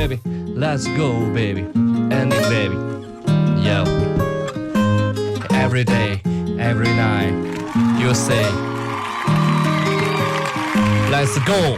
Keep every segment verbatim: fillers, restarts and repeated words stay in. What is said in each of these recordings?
baby, let's go, baby, ending, baby, yo. Every day, every night, you say, let's go.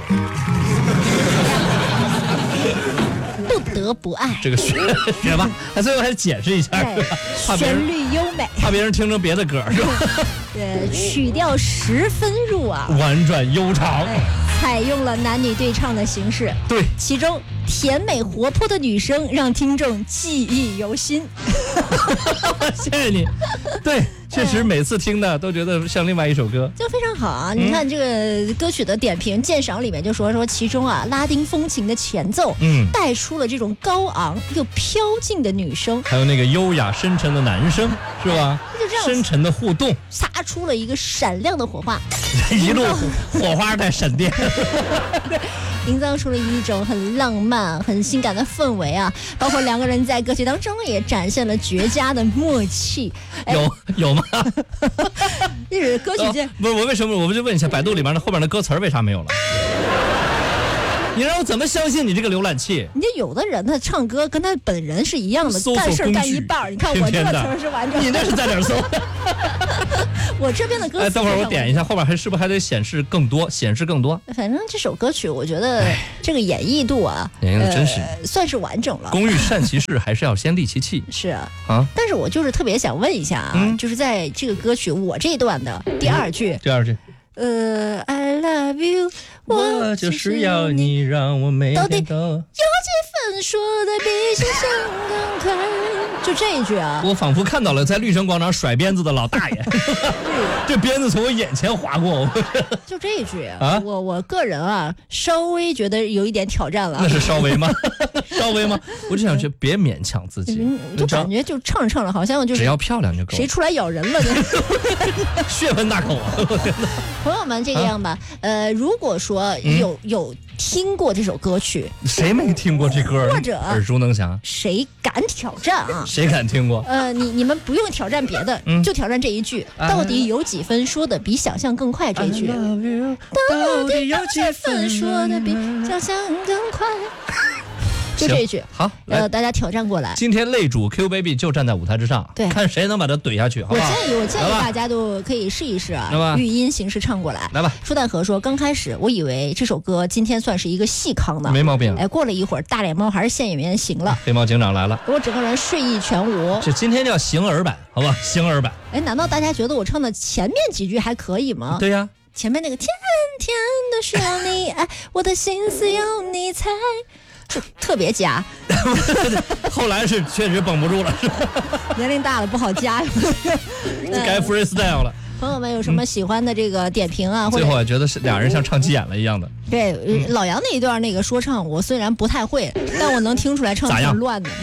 不得不爱这个学学吧，他最后还解释一下，怕别人旋律优美， 怕别人听成别的歌是吧？ 呃，曲调十分入耳， 婉转悠长， 哎，采用了男女对唱的形式。 对， 其中甜美活泼的女声让听众记忆犹新。 谢谢你。对，确实每次听的都觉得像另外一首歌， 就非常好啊！你看这个歌曲的点评鉴赏里面就说说其中啊拉丁风情的前奏， 嗯， 带出了这种高昂又飘进的女声， 还有那个优雅深沉的男声，是吧？ 就这样深沉的互动， 擦出了一个闪亮的火花， 一路火花带闪电， 营造出了一种很浪漫、很性感的氛围啊！包括两个人在歌曲当中也展现了绝佳的默契。 有有吗？ 就是歌曲间、 哦、不是我为什么？我不就问一下，百度里面的后面的歌词为啥没有了？你让我怎么相信你这个浏览器？ 你有的人他唱歌跟他本人是一样的，干事干一半。你看我这个词儿是完整的， 你那是在哪儿搜？ 我这边的歌词。 哎，等会儿我点一下，后边还是不是还得显示更多？显示更多。 反正这首歌曲，我觉得这个演绎度啊， 演绎的真是、 呃、算是完整了。 工欲善其事，还是要先利其器。 是啊， 啊， 但是我就是特别想问一下啊，嗯、就是在这个歌曲我这一段的第二句， 嗯、第二句。 呃 ，I love you， 我就是要你让我每天都有几分说的比想象更快，就这一句啊， 我仿佛看到了在绿城广场甩鞭子的老大爷，这鞭子从我眼前划过， 就这一句啊，我我个人啊，稍微觉得有一点挑战了。 那是稍微吗？稍微吗？我就想去，别勉强自己， 嗯、就感觉就唱着唱着，好像就是只要漂亮就够了。 谁出来咬人了？ 血盆大口啊！ 朋友们，这个样吧，啊、呃，如果说有、嗯、有听过这首歌曲， 谁没听过这歌？ 或者耳熟能详， 谁敢挑战啊？ 谁敢听过？ 呃，你你们不用挑战别的，嗯、就挑战这一句，到底有几分说的比想象更快？这一句，到底有几分说的比想象更快？就这一句好， 呃，大家挑战过来。 今天擂主 Q Baby 就站在舞台之上， 对， 看谁能把它怼下去，好不好？ 我建议，我建议大家都可以试一试啊，语音形式唱过来。 来吧。 舒淡和说，刚开始我以为这首歌今天算是一个细康的， 没毛病。 哎，过了一会儿，大脸猫还是现演员行了， 黑猫警长来了， 我整个人睡意全无。 这今天叫形耳版，好吧？形耳版。 哎，难道大家觉得我唱的前面几句还可以吗？ 对呀， 前面那个天天的需要你爱，我的心思有你猜。就特别夹， 后来是确实绷不住了，是吧？ 年龄大了不好加， 该 freestyle 了。 朋友们有什么喜欢的这个点评啊？ 最后我觉得是俩人像唱急眼了一样的。 对，嗯、老杨那一段那个说唱，我虽然不太会，但我能听出来唱的挺乱的。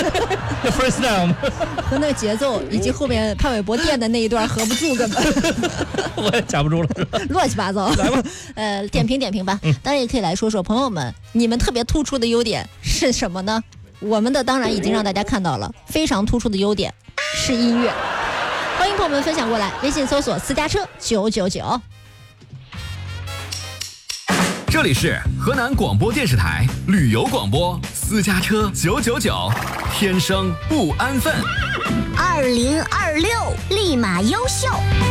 freestyle 吗？ 和那个节奏以及后面潘玮柏垫的那一段合不住，根本我也夹不住了， 乱七八糟。 来吧， 呃，点评点评吧。嗯、当然也可以来说说朋友们，你们特别突出的优点是什么呢？我们的当然已经让大家看到了，非常突出的优点是音乐。欢迎朋友们分享过来，微信搜索私家车九九九。 这里是河南广播电视台旅游广播私家车九九九，天生不安分。 二零二六立马优秀。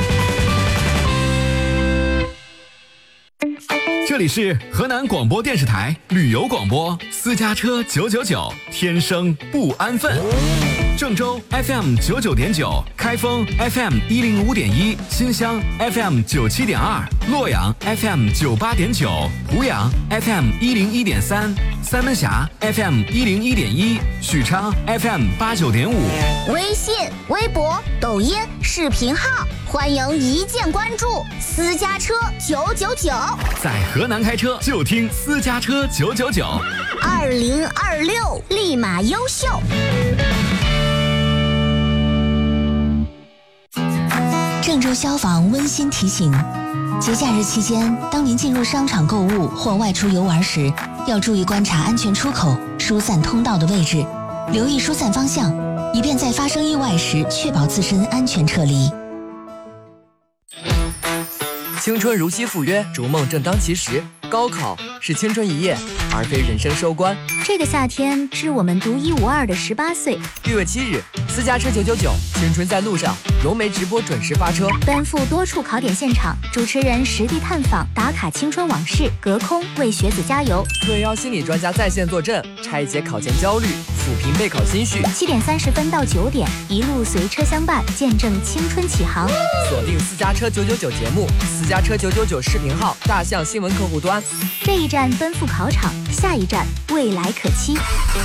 这里是河南广播电视台旅游广播私家车九九九，天生不安分。郑州 F M 九九点九，开封 F M 一零五点一，新乡 F M 九七点二，洛阳 F M 九八点九，濮阳 F M 一零一点三，三门峡 F M 一零一点一，许昌 F M 八九点五。 微信、微博、抖音、视频号，欢迎一键关注私家车九九九。 在河南开车就听私家车九九九。 二零二六立马优秀。郑州消防温馨提醒：节假日期间，当您进入商场购物或外出游玩时，要注意观察安全出口、疏散通道的位置，留意疏散方向，以便在发生意外时确保自身安全撤离。 青春如期赴约，逐梦正当其时。 高考是青春一夜，而非人生收官。 这个夏天是我们独一无二的十八岁。 六月七日，私家车九九九，青春在路上，融媒直播准时发车， 奔赴多处考点现场，主持人实地探访，打卡青春往事，隔空为学子加油。 特邀心理专家在线坐镇，拆解考前焦虑，抚平备考心绪。 七点三十分到九点，一路随车相伴，见证青春启航。 锁定私家车九九九节目，私家车九九九视频号，大象新闻客户端。 这一站奔赴考场，下一站未来可期。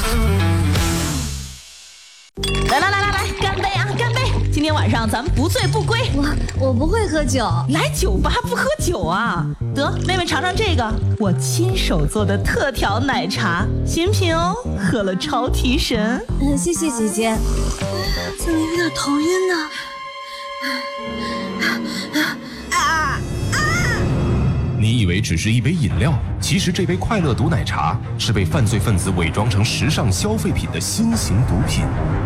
来来来来来，干杯啊，干杯！今天晚上咱们不醉不归。 我我不会喝酒， 来酒吧不喝酒啊？得，妹妹尝尝这个，我亲手做的特调奶茶，新品哦，喝了超提神。 嗯，谢谢姐姐。怎么有点头晕呢？啊啊！ 你以为只是一杯饮料，其实这杯快乐毒奶茶是被犯罪分子伪装成时尚消费品的新型毒品。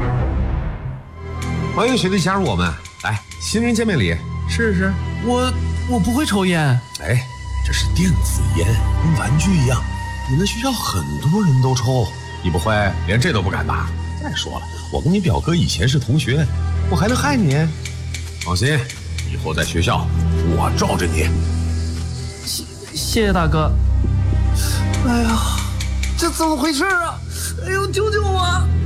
欢迎学弟加入我们，来，新人见面礼，试试。 我我不会抽烟。 哎，这是电子烟，跟玩具一样，你们学校很多人都抽，你不会连这都不敢吧？再说了，我跟你表哥以前是同学，我还能害你？放心，以后在学校我罩着你。 谢谢谢大哥。 哎呀，这怎么回事啊？哎呦，救救我！